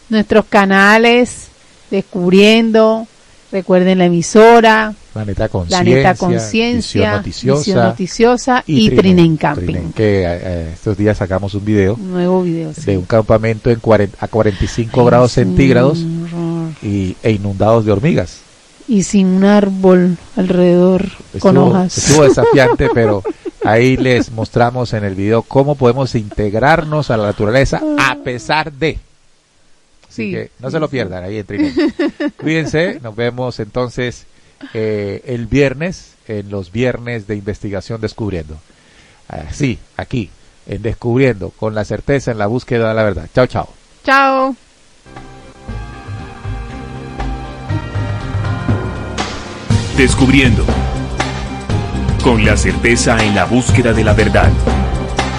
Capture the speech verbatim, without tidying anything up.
nuestros canales, Descubriendo, recuerden la emisora, Planeta Conciencia, Planeta Conciencia, Visión Noticiosa, Visión Noticiosa y, y Trinen Camping. Trinen, que eh, estos días sacamos un video, un nuevo video sí. de un campamento en cuarenta, a cuarenta y cinco Ay, grados centígrados y, e inundados de hormigas. Y sin un árbol alrededor estuvo, con hojas. Estuvo desafiante, pero ahí les mostramos en el video cómo podemos integrarnos a la naturaleza a pesar de. Así sí, que no sí, se lo pierdan ahí en Trinen. Cuídense, nos vemos entonces eh, el viernes, en los viernes de investigación Descubriendo. Uh, sí, aquí, en Descubriendo, con la certeza en la búsqueda de la verdad. Chao, chao. Chao. Descubriendo, con la certeza en la búsqueda de la verdad.